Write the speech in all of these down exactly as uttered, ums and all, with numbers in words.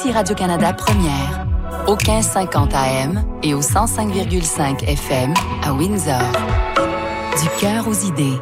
Ici Radio-Canada Première, au quinze cinquante A M et au cent cinq virgule cinq F M à Windsor. Du cœur aux idées.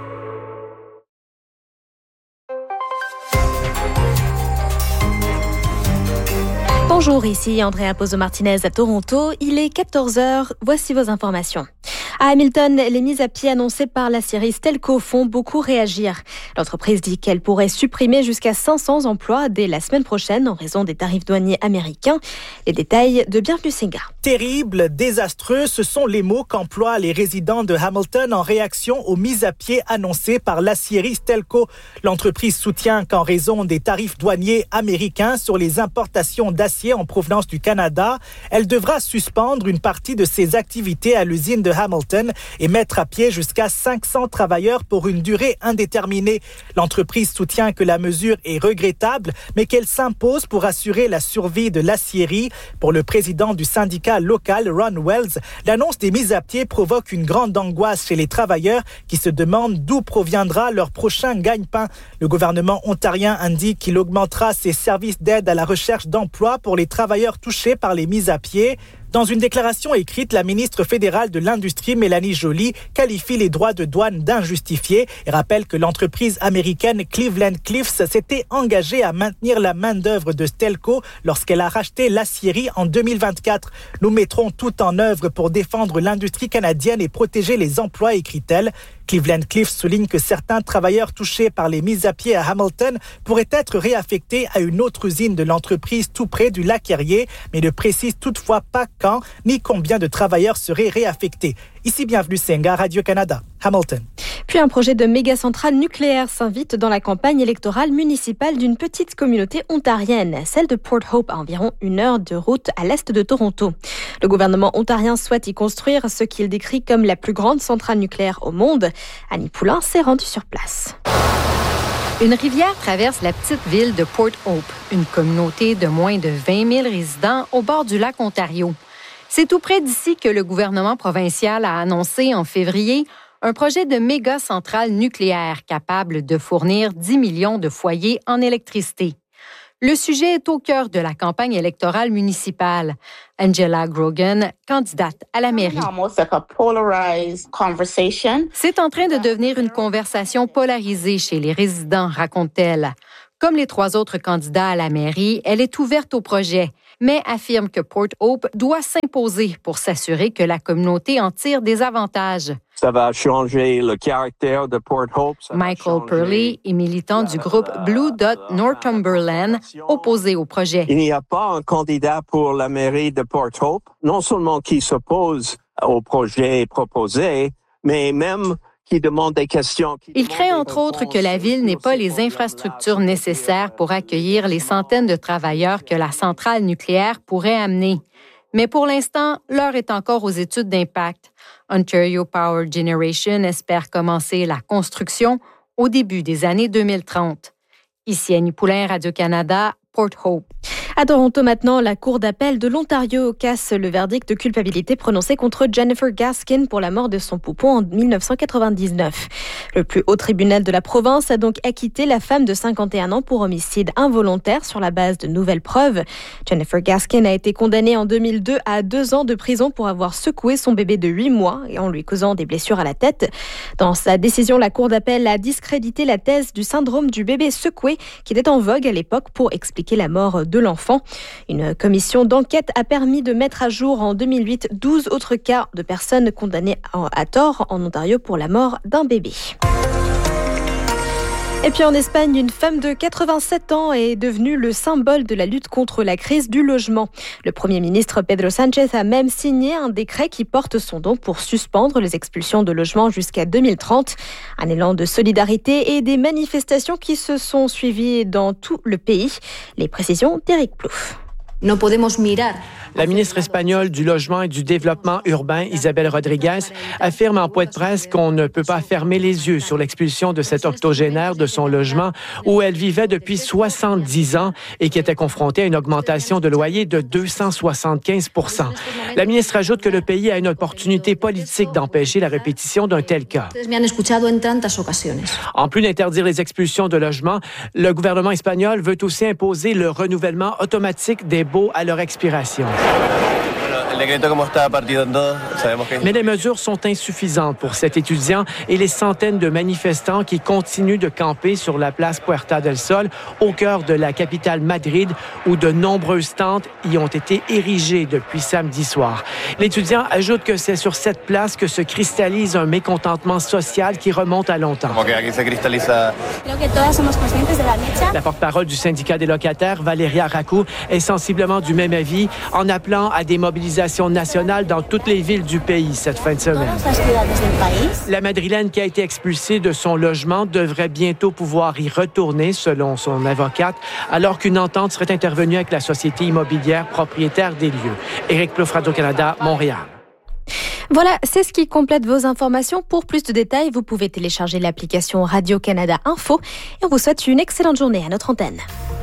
Bonjour, ici Andrea Pozo-Martinez à Toronto. Il est quatorze heures. Voici vos informations. À Hamilton, les mises à pied annoncées par l'aciérie Stelco font beaucoup réagir. L'entreprise dit qu'elle pourrait supprimer jusqu'à cinq cents emplois dès la semaine prochaine en raison des tarifs douaniers américains. Les détails de Bienvenue Singa. Terrible, désastreux, ce sont les mots qu'emploient les résidents de Hamilton en réaction aux mises à pied annoncées par l'aciérie Stelco. L'entreprise soutient qu'en raison des tarifs douaniers américains sur les importations d'acier en provenance du Canada, elle devra suspendre une partie de ses activités à l'usine de Hamilton et mettre à pied jusqu'à cinq cents travailleurs pour une durée indéterminée. L'entreprise soutient que la mesure est regrettable, mais qu'elle s'impose pour assurer la survie de l'aciérie. Pour le président du syndicat local, Ron Wells, l'annonce des mises à pied provoque une grande angoisse chez les travailleurs qui se demandent d'où proviendra leur prochain gagne-pain. Le gouvernement ontarien indique qu'il augmentera ses services d'aide à la recherche d'emploi pour les travailleurs touchés par les mises à pied. Dans une déclaration écrite, la ministre fédérale de l'Industrie, Mélanie Joly, qualifie les droits de douane d'injustifiés et rappelle que l'entreprise américaine Cleveland Cliffs s'était engagée à maintenir la main-d'œuvre de Stelco lorsqu'elle a racheté l'aciérie en deux mille vingt-quatre. Nous mettrons tout en œuvre pour défendre l'industrie canadienne et protéger les emplois, écrit-elle. Cleveland Cliffs souligne que certains travailleurs touchés par les mises à pied à Hamilton pourraient être réaffectés à une autre usine de l'entreprise tout près du lac Erie, mais ne précise toutefois pas quand ni combien de travailleurs seraient réaffectés. Ici, Bienvenue Singa, Radio-Canada, Hamilton. Puis un projet de méga-centrale nucléaire s'invite dans la campagne électorale municipale d'une petite communauté ontarienne, celle de Port Hope, à environ une heure de route à l'est de Toronto. Le gouvernement ontarien souhaite y construire ce qu'il décrit comme la plus grande centrale nucléaire au monde. Annie Poulain s'est rendue sur place. Une rivière traverse la petite ville de Port Hope, une communauté de moins de vingt mille résidents au bord du lac Ontario. C'est tout près d'ici que le gouvernement provincial a annoncé en février un projet de méga centrale nucléaire capable de fournir dix millions de foyers en électricité. Le sujet est au cœur de la campagne électorale municipale. Angela Grogan, candidate à la mairie. C'est en train de devenir une conversation polarisée chez les résidents, raconte-t-elle. Comme les trois autres candidats à la mairie, elle est ouverte au projet, mais affirme que Port Hope doit s'imposer pour s'assurer que la communauté en tire des avantages. Ça va changer le caractère de Port Hope. Michael Purley est militant du groupe Blue Dot Northumberland, opposé au projet. Il n'y a pas un candidat pour la mairie de Port Hope, non seulement qui s'oppose au projet proposé, mais même qui demande des questions. Il craint entre autres que la ville n'ait pas les infrastructures nécessaires pour accueillir les centaines de travailleurs que la centrale nucléaire pourrait amener. Mais pour l'instant, l'heure est encore aux études d'impact. Ontario Power Generation espère commencer la construction au début des années deux mille trente. Ici Annie Poulain, Radio-Canada, Port Hope. À Toronto maintenant, la Cour d'appel de l'Ontario casse le verdict de culpabilité prononcé contre Jennifer Gaskin pour la mort de son poupon en dix-neuf cent quatre-vingt-dix-neuf. Le plus haut tribunal de la province a donc acquitté la femme de cinquante et un ans pour homicide involontaire sur la base de nouvelles preuves. Jennifer Gaskin a été condamnée en deux mille deux à deux ans de prison pour avoir secoué son bébé de huit mois et en lui causant des blessures à la tête. Dans sa décision, la Cour d'appel a discrédité la thèse du syndrome du bébé secoué qui était en vogue à l'époque pour expliquer la mort de l'enfant. Une commission d'enquête a permis de mettre à jour en deux mille huit douze autres cas de personnes condamnées à tort en Ontario pour la mort d'un bébé. Et puis en Espagne, une femme de quatre-vingt-sept ans est devenue le symbole de la lutte contre la crise du logement. Le Premier ministre Pedro Sánchez a même signé un décret qui porte son nom pour suspendre les expulsions de logements jusqu'à deux mille trente. Un élan de solidarité et des manifestations qui se sont suivies dans tout le pays. Les précisions d'Éric Plouffe. No podemos mirar. La ministre espagnole du Logement et du Développement urbain, Isabel Rodriguez, affirme en point de presse qu'on ne peut pas fermer les yeux sur l'expulsion de cette octogénaire de son logement où elle vivait depuis soixante-dix ans et qui était confrontée à une augmentation de loyer de deux cent soixante-quinze pour cent. La ministre ajoute que le pays a une opportunité politique d'empêcher la répétition d'un tel cas. En plus d'interdire les expulsions de logements, le gouvernement espagnol veut aussi imposer le renouvellement automatique des beau à leur expiration. Mais les mesures sont insuffisantes pour cet étudiant et les centaines de manifestants qui continuent de camper sur la place Puerta del Sol, au cœur de la capitale Madrid, où de nombreuses tentes y ont été érigées depuis samedi soir. L'étudiant ajoute que c'est sur cette place que se cristallise un mécontentement social qui remonte à longtemps. La porte-parole du syndicat des locataires, Valeria Racou, est sensiblement du même avis en appelant à des mobilisations nationale dans toutes les villes du pays cette fin de semaine. La Madrilène qui a été expulsée de son logement devrait bientôt pouvoir y retourner, selon son avocate, alors qu'une entente serait intervenue avec la société immobilière propriétaire des lieux. Éric Plouffe, Radio-Canada, Montréal. Voilà, c'est ce qui complète vos informations. Pour plus de détails, vous pouvez télécharger l'application Radio-Canada Info. Et on vous souhaite une excellente journée à notre antenne.